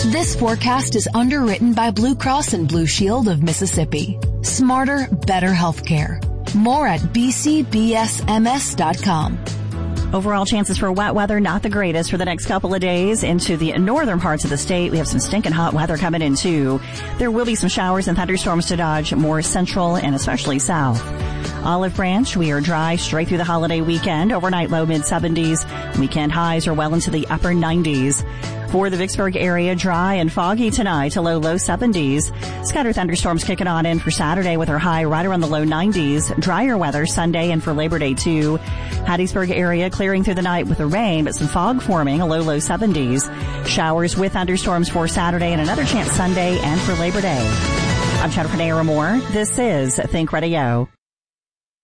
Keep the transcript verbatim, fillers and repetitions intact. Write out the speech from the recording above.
This forecast is underwritten by Blue Cross and Blue Shield of Mississippi. Smarter, better healthcare. More at b c b s m s dot com. Overall chances for wet weather, not the greatest for the next couple of days. Into the northern parts of the state, we have some stinking hot weather coming in too. There will be some showers and thunderstorms to dodge more central and especially south. Olive Branch, we are dry straight through the holiday weekend. Overnight low mid seventies. Weekend highs are well into the upper nineties. For the Vicksburg area, dry and foggy tonight to low, low seventies. Scattered thunderstorms kicking on in for Saturday with our high right around the low nineties. Drier weather Sunday and for Labor Day too. Hattiesburg area clearing through the night with the rain, but some fog forming, a low, low seventies. Showers with thunderstorms for Saturday and another chance Sunday and for Labor Day. I'm Jennifer Naira Moore. This is Think Radio.